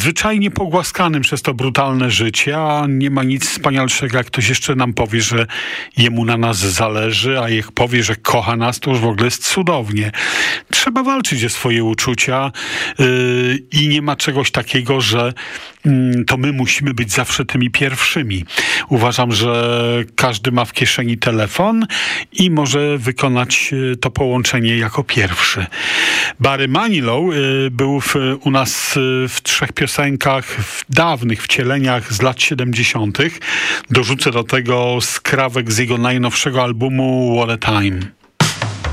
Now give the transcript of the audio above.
zwyczajnie pogłaskanym przez to brutalne życie, a nie ma nic wspanialszego, jak ktoś jeszcze nam powie, że jemu na nas zależy, a jak powie, że kocha nas, to już w ogóle jest cudownie. Trzeba walczyć o swoje uczucia i nie ma czegoś takiego, że to my musimy być zawsze tymi pierwszymi. Uważam, że każdy ma w kieszeni telefon i może wykonać to połączenie jako pierwszy. Barry Manilow był u nas w 3 piosenkach, w dawnych wcieleniach z lat 70. Dorzucę do tego skrawek z jego najnowszego albumu What a Time.